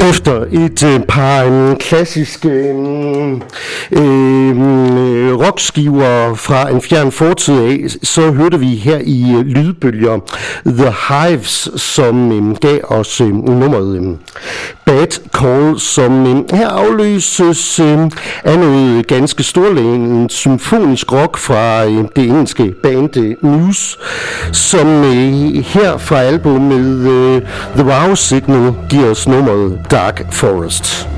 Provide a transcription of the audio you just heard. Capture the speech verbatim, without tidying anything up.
Efter et øh, par øh, klassiske øh, øh, rockskiver fra en fjern fortid af, så hørte vi her i øh, lydbølger The Hives, som øh, gav os øh, nummeret øh, Bad Call, som øh, her afløses øh, af noget ganske storlænet symfonisk rock fra øh, det engelske band øh, Muse, som øh, her fra albumet øh, The Wow Signal giver os nummeret Dark Forest.